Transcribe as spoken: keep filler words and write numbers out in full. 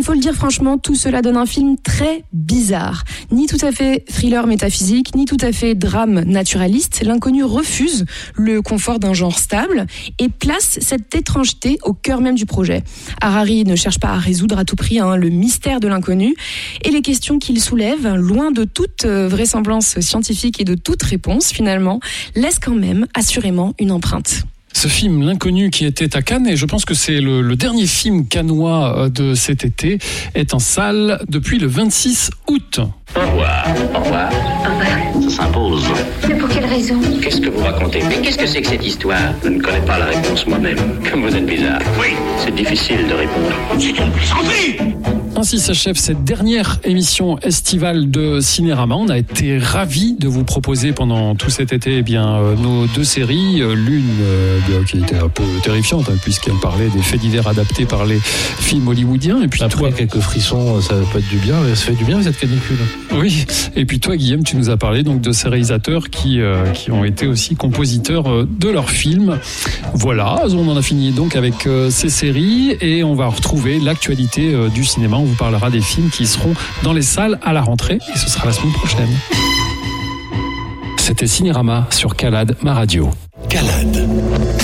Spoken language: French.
faut le dire franchement, tout cela donne un film très bizarre. Ni tout à fait thriller métaphysique, ni tout à fait drame naturaliste. L'inconnu refuse le confort d'un genre stable et place cette étrangeté au cœur même du projet. Harari ne cherche pas à résoudre à tout prix hein, le mystère de l'inconnu et les questions qu'il soulève, loin de toute vraisemblance scientifique et de toute réponse finalement, laissent quand même assurément une empreinte. Ce film, L'Inconnu, qui était à Cannes, et je pense que c'est le, le dernier film cannois de cet été, est en salle depuis le vingt-six août. Au revoir. Au revoir. Au revoir. Ça s'impose. Mais pour quelle raison ? Qu'est-ce que vous racontez ? Mais qu'est-ce que c'est que cette histoire ? Je ne connais pas la réponse moi-même. Comme vous êtes bizarre. Oui, c'est difficile de répondre. C'est une plaisanterie ! Ainsi s'achève cette dernière émission estivale de Cinérama. On a été ravis de vous proposer pendant tout cet été eh bien, euh, nos deux séries. Euh, l'une euh, qui était un peu terrifiante hein, puisqu'elle parlait des faits divers adaptés par les films hollywoodiens. Et puis après toi, quelques frissons, ça peut être du bien. Ça fait du bien cette canicule. Oui. Et puis toi, Guillaume, tu nous as parlé donc de ces réalisateurs qui euh, qui ont été aussi compositeurs euh, de leurs films. Voilà, on en a fini donc avec euh, ces séries et on va retrouver l'actualité euh, du cinéma. On vous parlera des films qui seront dans les salles à la rentrée et ce sera la semaine prochaine. C'était Cinérama sur Calade, ma radio. Calade.